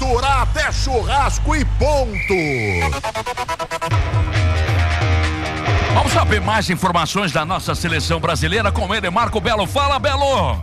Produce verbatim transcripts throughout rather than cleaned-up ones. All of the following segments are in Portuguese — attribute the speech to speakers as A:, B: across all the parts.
A: durar até churrasco e ponto.
B: Vamos saber mais informações da nossa seleção brasileira com ele, Marco Belo. Fala, Belo!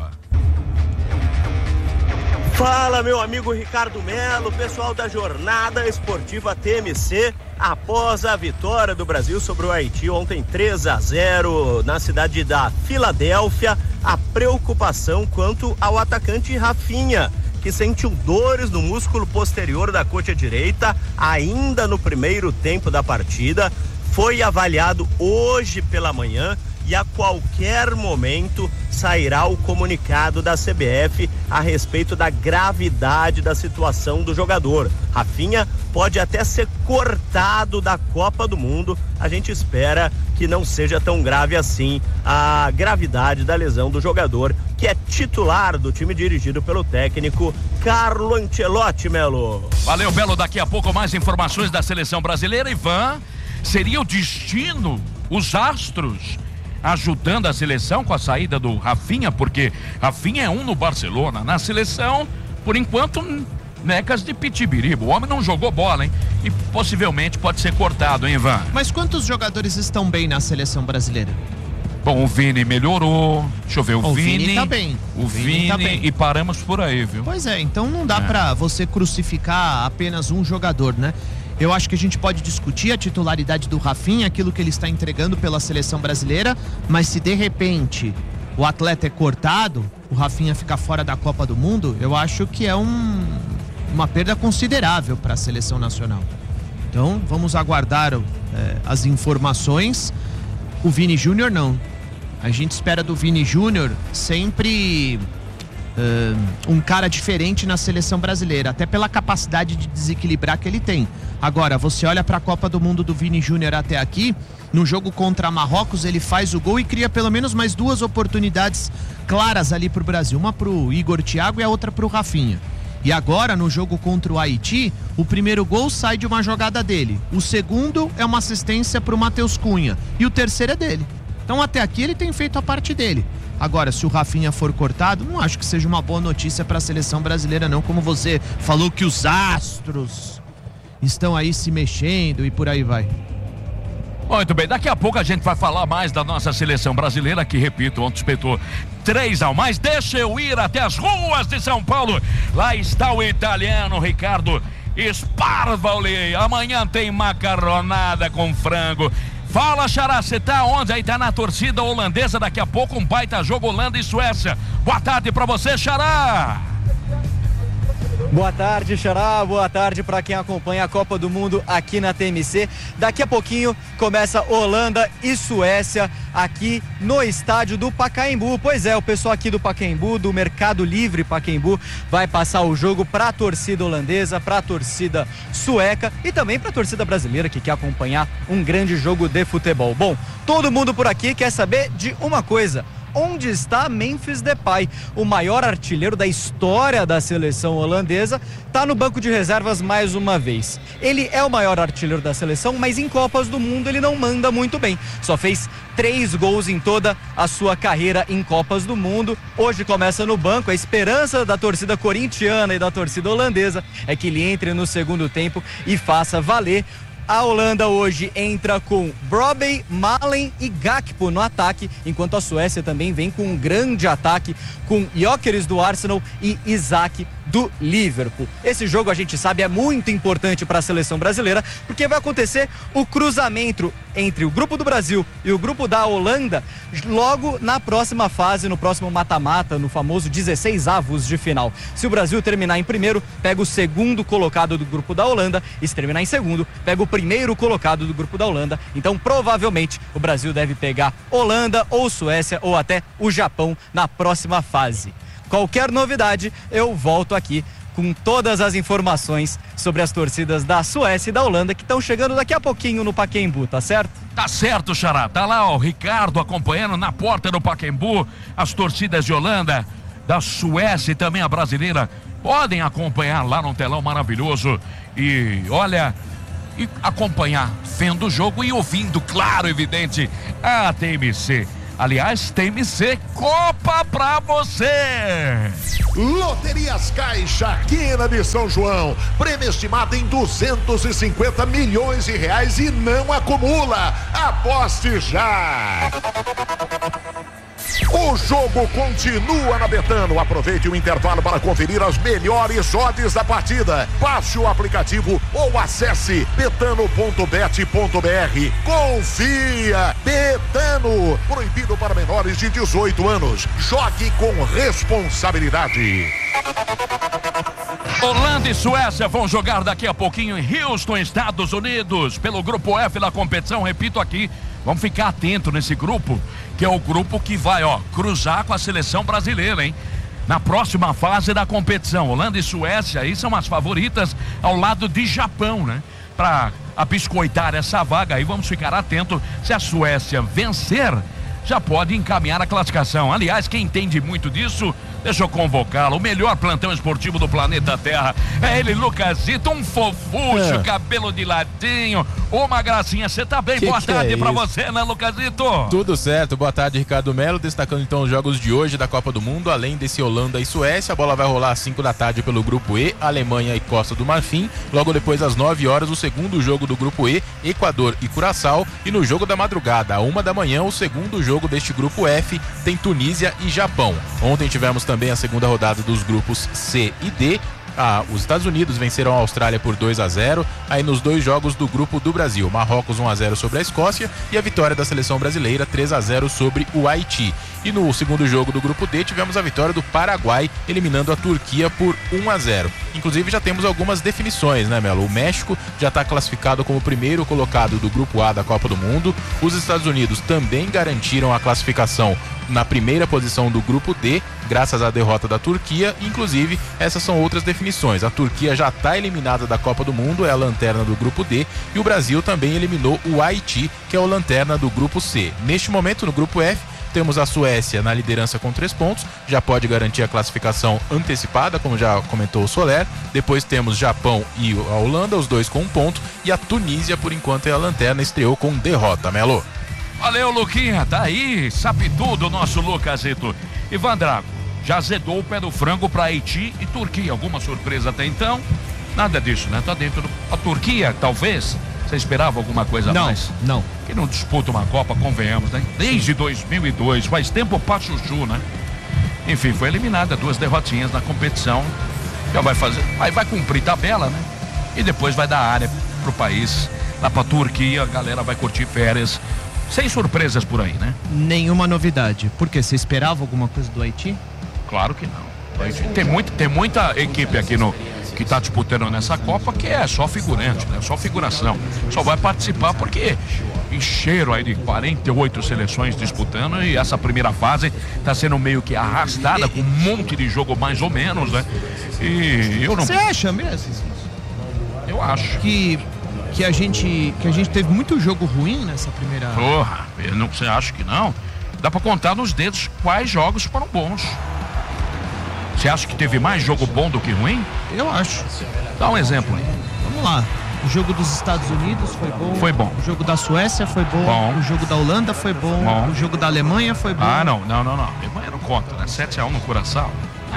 C: Fala, meu amigo Ricardo Melo, pessoal da Jornada Esportiva T M C. Após a vitória do Brasil sobre o Haiti ontem três a zero na cidade da Filadélfia, a preocupação quanto ao atacante Rafinha, que sentiu dores no músculo posterior da coxa direita ainda no primeiro tempo da partida, foi avaliado hoje pela manhã e a qualquer momento sairá o comunicado da C B F a respeito da gravidade da situação do jogador. Rafinha pode até ser cortado da Copa do Mundo. A gente espera que não seja tão grave assim a gravidade da lesão do jogador, que é titular do time dirigido pelo técnico Carlo Ancelotti, Melo.
B: Valeu, Belo. Daqui a pouco mais informações da seleção brasileira. Ivan, seria o destino, os astros ajudando a seleção com a saída do Rafinha, porque Rafinha é um no Barcelona, na seleção, por enquanto, necas de pitibiribo. O homem não jogou bola, hein? E possivelmente pode ser cortado, hein, Ivan?
D: Mas quantos jogadores estão bem na seleção brasileira?
B: Bom, o Vini melhorou. Deixa eu ver, o,
D: o
B: Vini,
D: Vini tá bem.
B: O, o Vini, Vini tá bem. E paramos por aí, viu?
D: Pois é, então não dá é. pra você crucificar apenas um jogador, né? Eu acho que a gente pode discutir a titularidade do Rafinha, aquilo que ele está entregando pela seleção brasileira, mas se de repente o atleta é cortado, o Rafinha fica fora da Copa do Mundo, eu acho que é um, uma perda considerável para a seleção nacional. Então vamos aguardar é, as informações. O Vini Júnior não. A gente espera do Vini Júnior sempre uh, um cara diferente na seleção brasileira, até pela capacidade de desequilibrar que ele tem. Agora, você olha para a Copa do Mundo do Vini Júnior até aqui, no jogo contra Marrocos ele faz o gol e cria pelo menos mais duas oportunidades claras ali pro Brasil, uma pro Igor Thiago e a outra pro Rafinha. E agora, no jogo contra o Haiti, o primeiro gol sai de uma jogada dele, o segundo é uma assistência pro Matheus Cunha e o terceiro é dele. Então até aqui ele tem feito a parte dele. Agora, se o Rafinha for cortado, não acho que seja uma boa notícia para a seleção brasileira não, como você falou que os astros estão aí se mexendo e por aí vai.
B: Muito bem, daqui a pouco a gente vai falar mais da nossa seleção brasileira, que, repito, ontem espetou três ao mais. Deixa eu ir até as ruas de São Paulo. Lá está o italiano Ricardo Sparvoli. Amanhã tem macarronada com frango. Fala, Xará, você tá onde? Aí tá na torcida holandesa, daqui a pouco um baita jogo Holanda e Suécia. Boa tarde pra você, Xará.
E: Boa tarde, Xará, boa tarde para quem acompanha a Copa do Mundo aqui na T M C. Daqui a pouquinho começa Holanda e Suécia aqui no estádio do Pacaembu. Pois é, o pessoal aqui do Pacaembu, do Mercado Livre Pacaembu, vai passar o jogo para a torcida holandesa, para a torcida sueca e também para a torcida brasileira que quer acompanhar um grande jogo de futebol. Bom, todo mundo por aqui quer saber de uma coisa: onde está Memphis Depay, o maior artilheiro da história da seleção holandesa, está no banco de reservas mais uma vez. Ele é o maior artilheiro da seleção, mas em Copas do Mundo ele não manda muito bem. Só fez três gols em toda a sua carreira em Copas do Mundo. Hoje começa no banco. A esperança da torcida corintiana e da torcida holandesa é que ele entre no segundo tempo e faça valer. A Holanda hoje entra com Brobbey, Malen e Gakpo no ataque, enquanto a Suécia também vem com um grande ataque com Gyökeres do Arsenal e Isaac do Liverpool. Esse jogo, a gente sabe, é muito importante para a seleção brasileira, porque vai acontecer o cruzamento entre o grupo do Brasil e o grupo da Holanda logo na próxima fase, no próximo mata-mata, no famoso dezesseis avos de final. Se o Brasil terminar em primeiro, pega o segundo colocado do grupo da Holanda, e se terminar em segundo, pega o primeiro colocado do grupo da Holanda. Então, provavelmente, o Brasil deve pegar Holanda ou Suécia ou até o Japão na próxima fase. Qualquer novidade, eu volto aqui com todas as informações sobre as torcidas da Suécia e da Holanda que estão chegando daqui a pouquinho no Pacaembu, tá certo?
B: Tá certo, Xará. Tá lá o Ricardo acompanhando na porta do Pacaembu as torcidas de Holanda, da Suécia e também a brasileira. Podem acompanhar lá num telão maravilhoso e, olha, e acompanhar vendo o jogo e ouvindo, claro, evidente, a T M C. Aliás, T M C Copa Copa pra você.
A: Loterias Caixa, Quina de São João. Prêmio estimado em duzentos e cinquenta milhões de reais e não acumula. Aposte já. O jogo continua na Betano. Aproveite o intervalo para conferir as melhores odds da partida. Baixe o aplicativo ou acesse betano ponto bet ponto br. Confia! Betano. Proibido para menores de dezoito anos. Jogue com responsabilidade.
B: Holanda e Suécia vão jogar daqui a pouquinho em Houston, Estados Unidos, pelo grupo F da competição. Repito aqui, vamos ficar atento nesse grupo, que é o grupo que vai, ó, cruzar com a seleção brasileira, hein? Na próxima fase da competição. Holanda e Suécia aí são as favoritas ao lado de Japão, né? Para abiscoitar essa vaga aí, vamos ficar atento. Se a Suécia vencer, já pode encaminhar a classificação. Aliás, quem entende muito disso, deixa eu convocá-lo. O melhor plantão esportivo do planeta Terra é ele, Lucazito, um fofucho, é. cabelo de ladinho, uma gracinha. Você tá bem? Que Boa que tarde é pra isso? Você, né, Lucazito?
F: Tudo certo. Boa tarde, Ricardo Melo. Destacando então os jogos de hoje da Copa do Mundo, além desse Holanda e Suécia. A bola vai rolar às cinco da tarde pelo grupo E, Alemanha e Costa do Marfim. Logo depois, às nove horas, o segundo jogo do grupo E, Equador e Curaçao. E no jogo da madrugada, à uma da manhã, o segundo jogo deste grupo F, tem Tunísia e Japão. Ontem tivemos também também a segunda rodada dos grupos C e D. Ah, os Estados Unidos venceram a Austrália por dois a zero, aí nos dois jogos do grupo do Brasil, Marrocos um a zero sobre a Escócia e a vitória da seleção brasileira três a zero sobre o Haiti. E no segundo jogo do grupo D tivemos a vitória do Paraguai eliminando a Turquia por um a zero. Inclusive já temos algumas definições, né, Melo? O México já está classificado como o primeiro colocado do grupo A da Copa do Mundo. Os Estados Unidos também garantiram a classificação na primeira posição do grupo D, graças à derrota da Turquia. Inclusive, essas são outras definições. A Turquia já está eliminada da Copa do Mundo, é a lanterna do grupo D, e o Brasil também eliminou o Haiti, que é o lanterna do grupo C. Neste momento, no grupo F, temos a Suécia na liderança com três pontos, já pode garantir a classificação antecipada, como já comentou o Soler. Depois temos Japão e a Holanda, os dois com um ponto, e a Tunísia, por enquanto, é a lanterna, estreou com derrota. Melo.
B: Valeu, Luquinha, tá aí, sabe tudo o nosso Lucazito. Ivan Drago, já azedou o pé do frango para Haiti e Turquia. Alguma surpresa até então? Nada disso, né? Tá dentro do... A Turquia, talvez, você esperava alguma coisa
D: não,
B: mais?
D: Não,
B: Que não disputa uma Copa, convenhamos, né? Desde dois mil e dois, faz tempo pra chuchu, né? Enfim, foi eliminada, duas derrotinhas na competição. Já vai fazer, vai, vai cumprir tabela, né? E depois vai dar área pro país, lá pra Turquia, a galera vai curtir férias. Sem surpresas por aí, né?
D: Nenhuma novidade. Por quê? Você esperava alguma coisa do Haiti?
B: Claro que não. Tem, muito, tem muita equipe aqui no, que está disputando nessa Copa que é só figurante, né? Só figuração. Só vai participar porque encheram aí de quarenta e oito seleções disputando e essa primeira fase está sendo meio que arrastada com um monte de jogo mais ou menos, né? E eu não...
D: Você acha mesmo?
B: Eu acho.
D: Que... Que a, gente, que a gente teve muito jogo ruim nessa primeira...
B: Porra, não, você acha que não? Dá pra contar nos dedos quais jogos foram bons. Você acha que teve mais jogo bom do que ruim?
D: Eu acho.
B: Dá um exemplo aí.
D: Vamos lá. O jogo dos Estados Unidos foi bom.
B: Foi bom.
D: O jogo da Suécia foi bom.
B: Bom.
D: O jogo da Holanda foi bom.
B: Bom.
D: O jogo da Alemanha foi bom.
B: Ah, não, não, não, não. A Alemanha não conta, né? sete a um no Curaçao.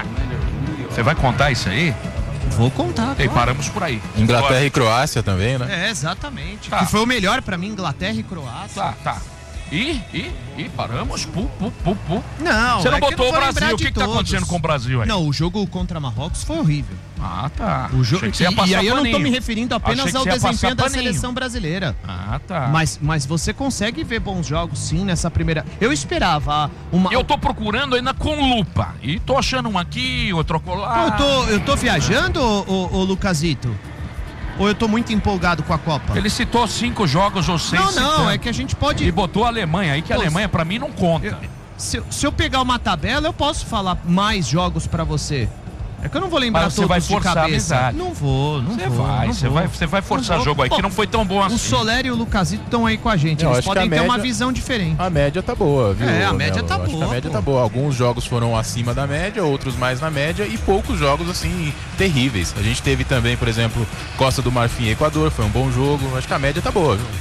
B: Você vai contar isso aí?
D: Vou contar.
B: E
D: claro.
B: paramos por aí.
F: Inglaterra
B: Agora...
F: e Croácia também, né?
D: É, exatamente.
B: Tá.
D: Que foi o melhor pra mim, Inglaterra e Croácia.
B: Tá, tá. E, e, e paramos, pu, pu, pu, pu.
D: Não,
B: Você não
D: é que eu
B: botou
D: não
B: o
D: vou
B: Brasil,
D: lembrar
B: o que,
D: de
B: que tá
D: todos.
B: acontecendo com o Brasil aí?
D: Não, o jogo contra Marrocos foi horrível.
B: Ah, tá.
D: O jogo...
B: E,
D: e aí eu não tô
B: paninho.
D: me referindo apenas
B: Achei que
D: ao
B: você ia
D: desempenho
B: passar
D: da
B: paninho.
D: seleção brasileira.
B: Ah, tá.
D: Mas, mas você consegue ver bons jogos sim nessa primeira... Eu esperava uma...
B: Eu tô procurando ainda com lupa. E tô achando um aqui, outro acolá.
D: Eu tô, eu tô viajando, ô, ô, ô Lucazito? Ou eu tô muito empolgado com a Copa?
B: Ele citou cinco jogos ou seis.
D: Não, não,
B: citando.
D: é que a gente pode...
B: E botou a Alemanha aí, que a
D: Pô,
B: Alemanha pra mim não conta.
D: Eu, se, se eu pegar uma tabela, eu posso falar mais jogos pra você. É que eu não vou lembrar
B: Mas você
D: todos
B: vai
D: de
B: forçar a
D: cabeça.
B: amizade.
D: Não vou, não
B: Você
D: vou.
B: vai,
D: não
B: você
D: vou.
B: vai, você vai forçar
D: Não vou.
B: jogo aí, que
D: Pô,
B: não foi tão bom assim.
D: O Soler e o Lucazito estão aí com a gente.
F: Eu
D: Eles
F: acho que
D: podem
F: a
D: ter uma
F: média-
D: visão diferente.
F: A média tá boa, viu?
D: É, a média
F: Melo?
D: tá
F: Eu acho
D: boa,
F: que a média
D: pô.
F: tá boa. Alguns jogos foram acima da média, outros mais na média e poucos jogos, assim, terríveis. A gente teve também, por exemplo, Costa do Marfim e Equador, foi um bom jogo. Acho que a média tá boa, viu?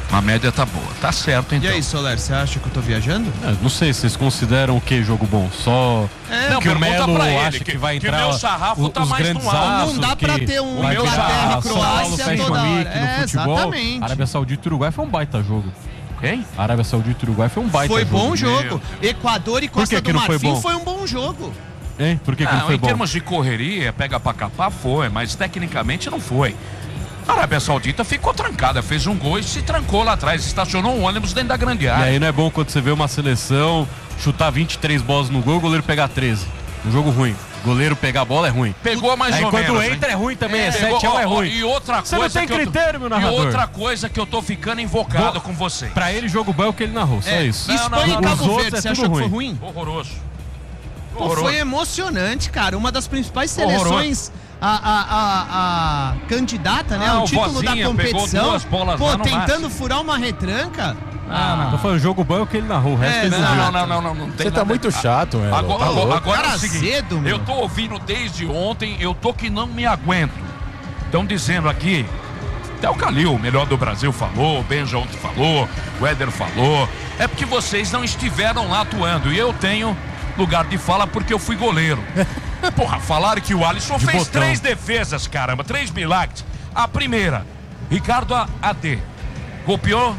B: A média tá boa, tá certo então.
D: E aí, Soler, você acha que eu tô viajando?
G: É, não sei, vocês consideram o que jogo bom? Só
B: É, não,
G: que o Melo
B: pra ele,
G: acha que,
B: que
G: vai
B: que
G: entrar
B: o meu sarrafo
G: o,
B: tá
G: os
B: mais
G: grandes
B: no alto.
G: astros,
D: Não dá pra
G: que
D: ter um
G: vai
B: meu
G: virar
B: sarrafo,
G: São Paulo
D: Croácia
G: Fashion
D: toda hora.
G: Week no
D: É,
G: futebol.
D: exatamente.
G: Arábia Saudita e Uruguai foi um baita jogo.
B: Quem?
G: Arábia Saudita e Uruguai foi um baita
D: Foi
G: jogo.
D: bom jogo.
B: Meu
D: Equador e Costa
G: que que
D: do
G: não foi
D: Marfim
G: bom?
D: foi um bom jogo.
G: Hein? Por que, que não
B: Não,
G: foi
B: em
G: bom?
B: termos de correria, pega pra capar, foi, mas tecnicamente não foi. A Arábia Saudita ficou trancada, fez um gol e se trancou lá atrás, estacionou um ônibus dentro da grande
G: E
B: área.
G: aí não é bom quando você vê uma seleção chutar vinte e três bolas no gol, o goleiro pegar treze. Um jogo ruim. Goleiro pegar a bola é ruim.
B: Pegou mais
G: Aí
B: ou
G: quando
B: menos.
G: entra
B: hein?
G: é ruim também, é,
B: Pegou,
G: sete a um é
B: ó, ó,
G: ruim.
B: E outra
G: Você
B: coisa
G: não tem
B: que eu tô-
G: critério, meu
B: E
G: narrador.
B: outra coisa que eu tô ficando invocado
G: Bom,
B: com você.
G: Pra ele, jogo bom é o que ele narrou, só
D: É,
G: isso.
B: Não,
D: Espanha
B: não,
D: e
B: não,
D: Cabo
G: os outros
D: Verde,
G: é
D: você
G: tudo
D: achou que foi
G: ruim.
D: ruim?
B: Horroroso.
D: Pô,
B: Horroroso.
D: foi emocionante, cara. Uma das principais
B: Horroroso.
D: seleções a, a, a, a candidata, né?
B: Ah,
D: ao
B: o
D: título
B: Vozinha
D: da
B: pegou
D: competição.
B: duas bolas
D: Pô,
B: lá no
D: tentando
B: máximo.
D: furar uma retranca.
B: Ah,
G: Tô falando, jogo bom é o que ele narrou, o resto
D: É,
G: ele
B: Não,
G: não,
B: não,
G: viu.
B: não, não, não, não tem
F: Você tá
B: nada-
F: muito chato, Melo.
B: Agora,
F: Tá
B: agora,
F: louco.
B: agora é
D: Cara
B: o seguinte,
D: azedo, meu.
B: eu tô ouvindo desde ontem, eu tô que não me aguento. Estão dizendo aqui, até o Calil, o melhor do Brasil, falou, o Benja ontem falou, o Éder falou. É porque vocês não estiveram lá atuando e eu tenho lugar de fala porque eu fui goleiro. Porra, falaram que o Alisson
G: De
B: fez
G: botão.
B: três defesas, caramba, três milagres. A primeira, Ricardo A D, golpeou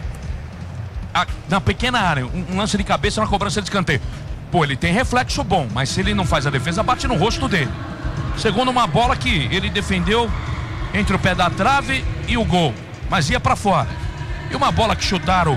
B: a- na pequena área, um, um lance de cabeça na cobrança de escanteio. Pô, ele tem reflexo bom, mas se ele não faz a defesa, bate no rosto dele. Segundo, uma bola que ele defendeu entre o pé da trave e o gol, mas ia pra fora. E uma bola que chutaram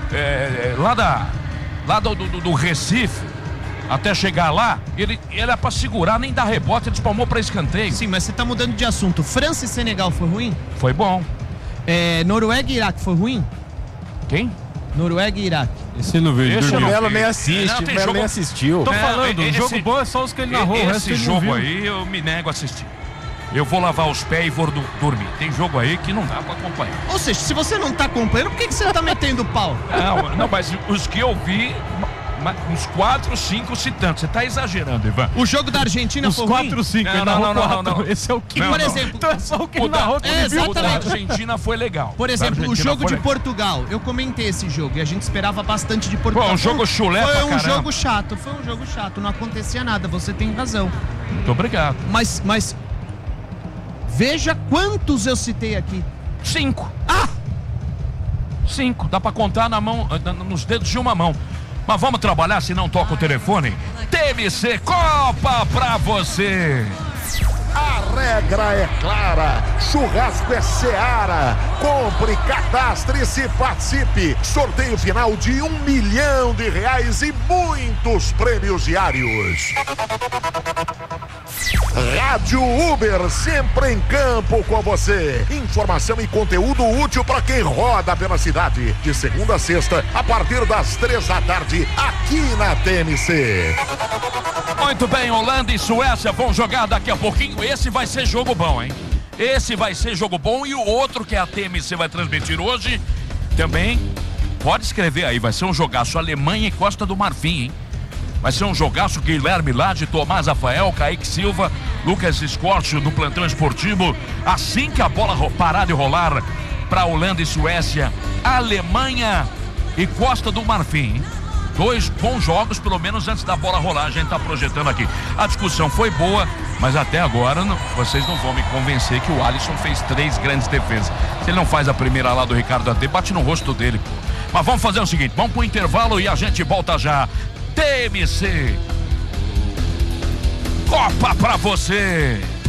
B: é, lá, da, lá do, do, do Recife, até chegar lá, ele ele era pra segurar, nem dar rebote, ele espalmou pra escanteio.
D: Sim, mas você tá mudando de assunto. França e Senegal foi ruim?
B: Foi bom.
D: É, Noruega e Iraque foi ruim?
B: Quem?
D: Noruega e Iraque.
G: Esse ele não viu, ele
B: Esse
F: O
B: eu
G: dormiu.
B: não
F: Melo
B: vi.
F: nem assiste,
B: Não,
F: o
B: tem
F: Melo
B: jogo-
F: nem assistiu.
G: Tô
B: É,
G: falando, o
B: esse-
G: jogo bom é só os que ele narrou, o resto
B: Esse
G: ele não
B: jogo
G: viu.
B: aí eu me nego a assistir. Eu vou lavar os pés e vou do- dormir. Tem jogo aí que não dá pra acompanhar.
D: Ou seja, se você não tá acompanhando, por que, que você tá metendo pau?
B: Não, não, mas os que eu vi, ma- uns quatro, cinco, se tanto. Você tá exagerando, Ivan.
D: O jogo da Argentina
G: Os
D: foi
G: quatro,
D: ruim?
G: cinco,
B: Não,
G: ele
B: não,
G: narrou
B: não, não,
G: quatro.
B: não, não.
G: Esse é o que?
B: Não,
D: Por
B: não.
D: exemplo,
G: Então é só o que
B: O
G: ele
B: da,
G: narrou que
D: é,
G: ele viu.
B: o da
D: exatamente.
B: Argentina foi legal.
D: Por
B: Da
D: exemplo, o
B: Argentina
D: jogo
B: foi
D: de
B: legal.
D: Portugal. Eu comentei esse jogo e a gente esperava bastante de Portugal.
B: Pô, um jogo chulé
D: Foi
B: pra
D: um
B: caramba.
D: jogo chato, foi um jogo chato. Não acontecia nada, você tem razão.
B: Muito obrigado.
D: Mas, mas... Veja quantos eu citei aqui.
B: Cinco. Ah! Cinco. Dá pra contar na mão, na- nos dedos de uma mão. Mas vamos trabalhar, se não toca o telefone. T M C Copa pra você.
A: A regra é clara, churrasco é Seara. Compre, cadastre-se, participe. Sorteio final de um milhão de reais e muitos prêmios diários. Rádio Uber, sempre em campo com você. Informação e conteúdo útil para quem roda pela cidade. De segunda a sexta, a partir das três da tarde, aqui na T M C.
B: Muito bem, Holanda e Suécia vão jogar daqui a pouquinho. Esse vai ser jogo bom, hein? Esse vai ser jogo bom e o outro que a T M C vai transmitir hoje também. Pode escrever aí, vai ser um jogaço Alemanha e Costa do Marfim, hein? Vai ser um jogaço Guilherme Lade, Tomás Rafael, Kaique Silva, Lucas Escorcio do plantão esportivo. Assim que a bola ro- parar de rolar para Holanda e Suécia, Alemanha e Costa do Marfim, hein? Dois bons jogos, pelo menos antes da bola rolar, a gente tá projetando aqui. A discussão foi boa, mas até agora não, vocês não vão me convencer que o Alisson fez três grandes defesas. Se ele não faz a primeira lá do Ricardo A D, bate no rosto dele, pô. Mas vamos fazer o seguinte, vamos pro intervalo e a gente volta já. T M C Copa pra você.